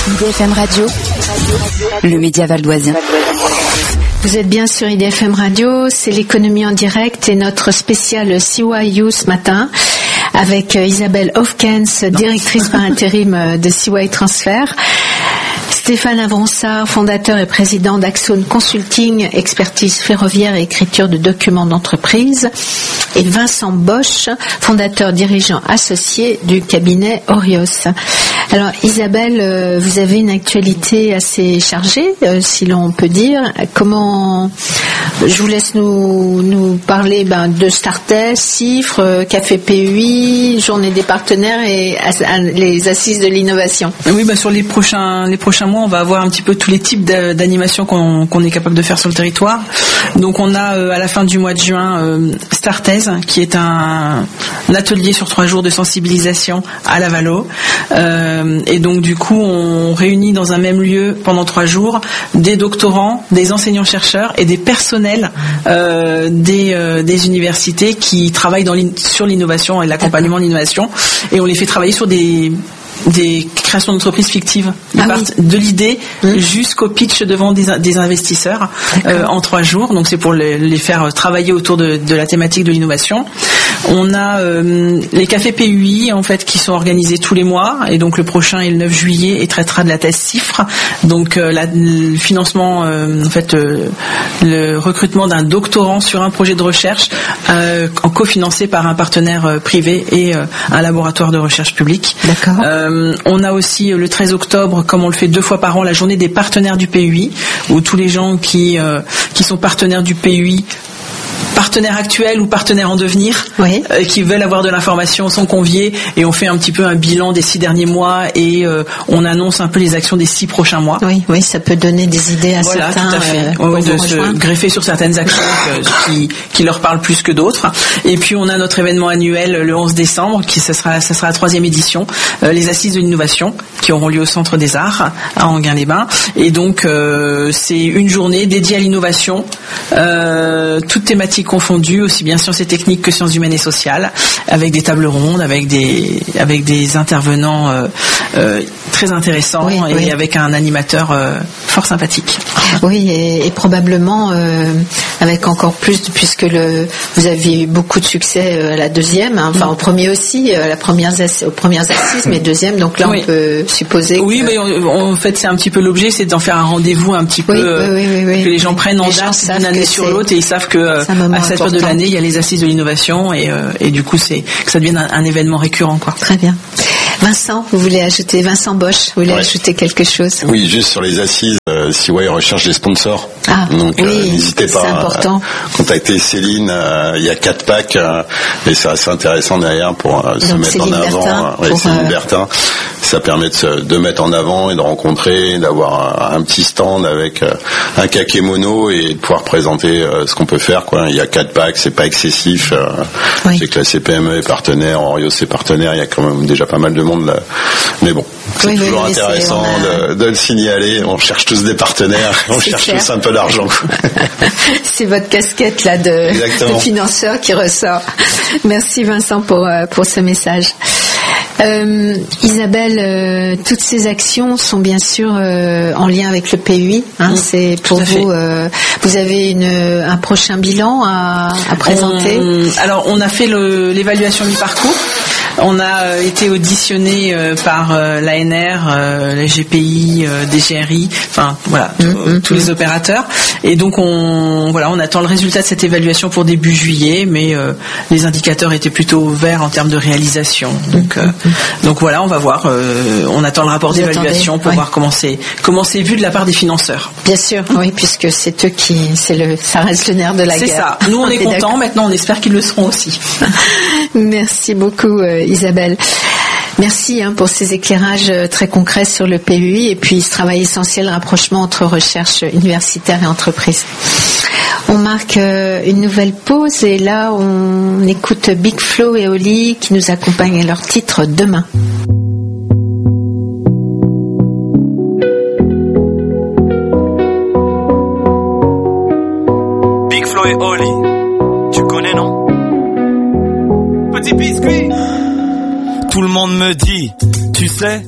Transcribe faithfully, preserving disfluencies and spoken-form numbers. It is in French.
I D F M Radio, le média valdoisien. Vous êtes bien sur I D F M Radio, c'est l'économie en direct et notre spécial C Y U ce matin avec Isabelle Hofkens, directrice par intérim de C Y Transfer. Stéphane Avronsart, fondateur et président d'Axone Consulting, expertise ferroviaire et écriture de documents d'entreprise. Et Vincent Bosch, fondateur dirigeant associé du cabinet Orios. Alors Isabelle, vous avez une actualité assez chargée, si l'on peut dire. Comment, je vous laisse nous, nous parler ben, de Startez, Cifre, Café P U I, Journée des partenaires et les assises de l'innovation. Oui, ben, sur les prochains, les prochains mois, on va avoir un petit peu tous les types d'animations qu'on, qu'on est capable de faire sur le territoire. Donc on a euh, à la fin du mois de juin euh, Startez, qui est un, un atelier sur trois jours de sensibilisation à la Valo. Euh, et donc du coup on réunit dans un même lieu pendant trois jours des doctorants, des enseignants-chercheurs et des personnels euh, des, euh, des universités qui travaillent dans l'in- sur l'innovation et l'accompagnement de l'innovation. Et on les fait travailler sur des des créations d'entreprises fictives, ah oui. de l'idée mmh. jusqu'au pitch devant des, des investisseurs euh, en trois jours. Donc c'est pour les, les faire travailler autour de, de la thématique de l'innovation. On a euh, les cafés P U I en fait qui sont organisés tous les mois et donc le prochain est le neuf juillet et traitera de la thèse Cifre. Donc euh, la, le financement euh, en fait euh, le recrutement d'un doctorant sur un projet de recherche euh, cofinancé par un partenaire euh, privé et euh, un laboratoire de recherche public. D'accord. Euh, on a aussi le treize octobre, comme on le fait deux fois par an, la journée des partenaires du P U I, où tous les gens qui euh, qui sont partenaires du P U I, partenaires actuels ou partenaires en devenir, oui. euh, qui veulent avoir de l'information sont conviés et on fait un petit peu un bilan des six derniers mois et euh, on annonce un peu les actions des six prochains mois. Oui, oui, ça peut donner des idées à voilà, certains. Tout à fait. Euh, oui, de se greffer sur certaines actions que, qui, qui leur parlent plus que d'autres. Et puis on a notre événement annuel le onze décembre, qui ce sera, ce sera la troisième édition, euh, les Assises de l'innovation, qui auront lieu au Centre des Arts à Enghien-les-Bains. Et donc euh, c'est une journée dédiée à l'innovation, euh, toutes thématiques confondues, aussi bien sciences et techniques que sciences humaines et sociales, avec des tables rondes, avec des avec des intervenants euh, euh, très intéressants oui, et oui. avec un animateur euh, fort sympathique. Oui, et, et probablement euh, avec encore plus, puisque le, vous aviez eu beaucoup de succès à la deuxième, hein, enfin mmh. au premier aussi, à la première aux premières assises, mais deuxième, donc là oui. on peut supposer. Oui, que... mais on, en fait c'est un petit peu l'objet, c'est d'en faire un rendez-vous un petit oui, peu, oui, oui, oui, que les gens oui. prennent en date d'une année sur l'autre et ils savent que à cette période de l'année il y a les assises de l'innovation et, euh, et du coup c'est que ça devienne un, un événement récurrent quoi. Très bien. Vincent, vous voulez ajouter, Vincent Bosch, vous voulez ouais. ajouter quelque chose? Oui, juste sur les assises, euh, C Y recherche des sponsors. Ah, donc oui, euh, n'hésitez pas à contacter Céline, euh, il y a quatre packs euh, et c'est assez intéressant derrière pour euh, se donc, mettre Céline en avant. Bertin, ouais, pour, Céline euh... Bertin. Ça permet de se de mettre en avant et de rencontrer, d'avoir un, un petit stand avec euh, un kakémono et de pouvoir présenter euh, ce qu'on peut faire quoi. Il y a quatre packs, c'est pas excessif. Euh, oui. C'est que la C P M E est partenaire, Orios est partenaire, il y a quand même déjà pas mal de monde là. Mais bon, c'est oui, toujours oui, intéressant a... de, de le signaler. On cherche tous des partenaires, on c'est cherche clair. tous un peu d'argent. C'est votre casquette là de, de financeur qui ressort. Merci Vincent pour pour ce message. Euh, Isabelle, euh, toutes ces actions sont bien sûr euh, en lien avec le P U I. Hein, mmh, c'est pour vous. Euh, vous avez une, un prochain bilan à, à présenter. On, alors, on a fait le, l'évaluation du parcours. On a été auditionné par l'A N R, la G P I, D G R I, enfin voilà, mmh, tous mmh. les opérateurs. Et donc on voilà, on attend le résultat de cette évaluation pour début juillet, mais euh, les indicateurs étaient plutôt verts en termes de réalisation. Donc euh, donc voilà, on va voir. Euh, on attend le rapport Vous d'évaluation attendez, pour ouais. voir comment c'est comment c'est vu de la part des financeurs. Bien sûr, oui, puisque c'est eux qui, c'est le, ça reste le nerf de la c'est guerre. C'est ça. Nous on est contents. Maintenant, on espère qu'ils le seront aussi. Merci beaucoup. Euh, Isabelle. Merci hein, pour ces éclairages très concrets sur le P U I et puis ce travail essentiel, rapprochement entre recherche universitaire et entreprise. On marque euh, une nouvelle pause et là on écoute Big Flo et Oli qui nous accompagnent à leur titre Demain. Big Flo et Oli, tu connais non? Petit biscuit. Tout le monde me dit, tu sais,